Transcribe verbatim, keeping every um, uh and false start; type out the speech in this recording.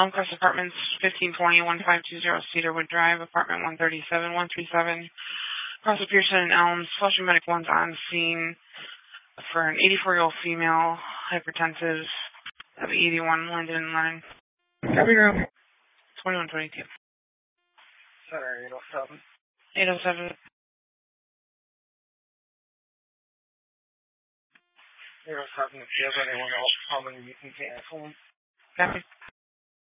Elmcrest Apartments, fifteen twenty, fifteen twenty Cedarwood Drive, apartment one thirty-seven, one thirty-seven. Across the Pearson and Elms, Flushing Medic one's on scene for an eighty-four-year-old female, hypertensive, of eighty-one, Linden and Lennon. Copy room. twenty-one twenty-two. Sorry, eight oh seven. eight oh seven. eight oh seven, if you have anyone else coming, you can cancel them. Copy.